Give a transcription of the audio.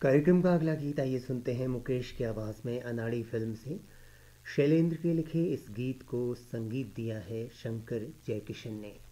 कार्यक्रम का अगला गीत आइए सुनते हैं मुकेश की आवाज़ में अनाड़ी फिल्म से। शैलेंद्र के लिखे इस गीत को संगीत दिया है शंकर जयकिशन ने।